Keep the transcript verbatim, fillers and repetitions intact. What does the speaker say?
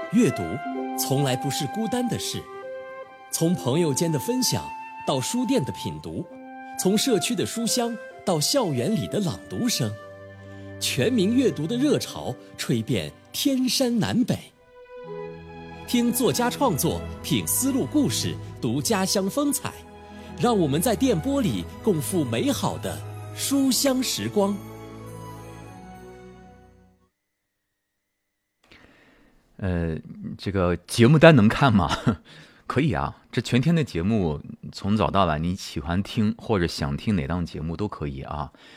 阅读从来不是孤单的事，从朋友间的分享到书店的品读，从社区的书香到校园里的朗读声，全民阅读的热潮吹遍天山南北。听作家创作，品丝路故事，读家乡风采，让我们在电波里共赴美好的书香时光。 呃，这个节目单能看吗？可以啊，这全天的节目从早到晚，你喜欢听或者想听哪档节目都可以啊。